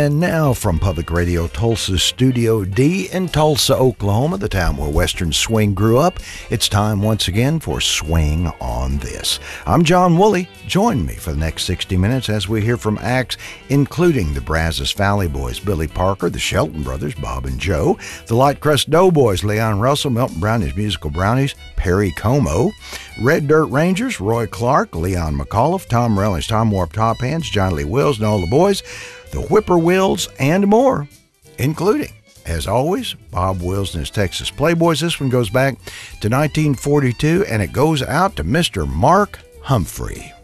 And now from Public Radio Tulsa Studio D in Tulsa, Oklahoma, the town where Western swing grew up, it's time once again for Swing on This. I'm John Woolley. Join me for the next 60 minutes as we hear from acts including the Brazos Valley Boys, Billy Parker, the Shelton Brothers, Bob and Joe, the Light Crust Doughboys, Leon Russell, Milton Brown, his Musical Brownies, Perry Como, Red Dirt Rangers, Roy Clark, Leon McAuliffe, Tom Morell and his Tom Warp Top Hands, Johnny Lee Wills and all the boys, the Whippoorwills, and more, including, as always, Bob Wills and his Texas Playboys. This one goes back to 1942, and it goes out to Mr. Mark Humphrey.